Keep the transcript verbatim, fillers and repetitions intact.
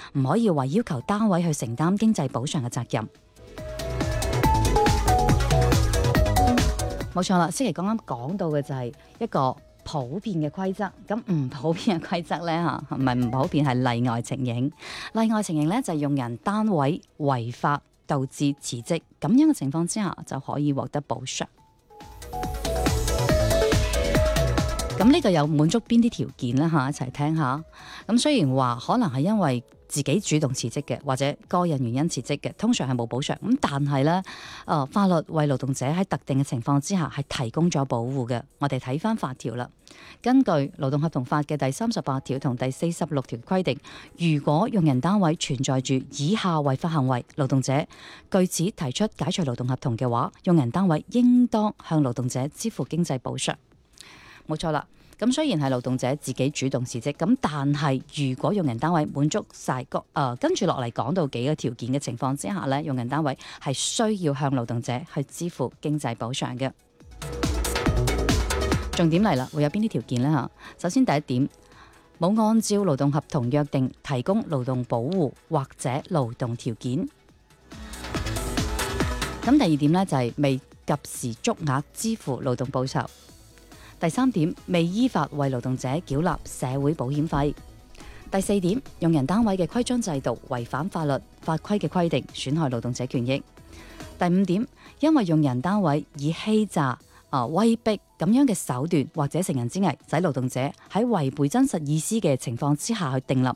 唔可以話要求單位去承擔經濟補償嘅責任。冇錯啦，即係剛剛講到嘅就係一個普遍嘅規則，咁唔普遍嘅規則呢，嚇，唔係唔普遍，係例外情形。例外情形呢，就係用人單位違法導致辭職，咁樣嘅情況之下就可以獲得補償。咁呢個有滿足邊啲條件呢？嚇，一齊聽下。咁雖然話可能係因為自己主動辭職嘅，或者個人原因辭職嘅，通常係冇補償。咁但係咧，誒、呃、法律為勞動者喺特定嘅情況之下係提供咗保護嘅。我哋睇翻法條啦，根據勞動合同法嘅第三十八條同第四十六條規定，如果用人單位存在住以下違法行為，勞動者據此提出解除勞動合同嘅話，用人單位應當向勞動者支付經濟補償。冇錯啦。咁雖然係勞動者自己主動辭職，咁但係如果用人單位滿足晒個誒跟住落嚟講到幾個條件嘅情況之下呢，用人單位係需要向勞動者去支付經濟補償嘅。重點嚟啦，會有邊啲條件呢？嚇，首先第一點，冇按照勞動合同約定提供勞動保護或者勞動條件。咁第二點呢，就係未及時足額支付勞動報酬。第三點，未依法為勞動者繳納社會保險費。第四點，用人單位嘅規章制度違反法律法規嘅規定，損害勞動者權益。第五點，因為用人單位以欺詐、啊威逼咁樣嘅手段或者乘人之危，使勞動者喺違背真實意思嘅情況之下去訂立